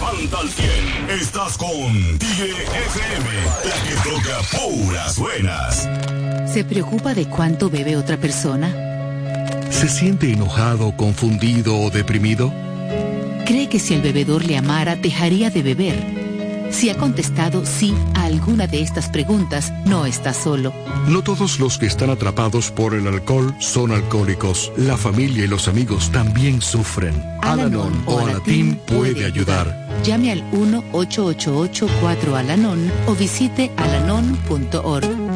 levanta al 100. Estás con Tigre FM, la que toca puras buenas. ¿Se preocupa de cuánto bebe otra persona? ¿Se siente enojado, confundido o deprimido? ¿Cree que si el bebedor le amara, dejaría de beber? Si ha contestado sí a alguna de estas preguntas, no está solo. No todos los que están atrapados por el alcohol son alcohólicos. La familia y los amigos también sufren. Al-Anon o Alatín puede ayudar. Llame al 1-888-4-Al-Anon o visite alanon.org.